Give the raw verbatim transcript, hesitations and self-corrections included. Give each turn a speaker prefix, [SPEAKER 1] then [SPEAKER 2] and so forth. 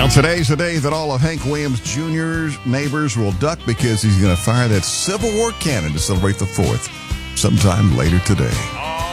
[SPEAKER 1] Well, today's the day that all of Hank Williams Junior's neighbors will duck because he's going to fire that Civil War cannon to celebrate the fourth sometime later today.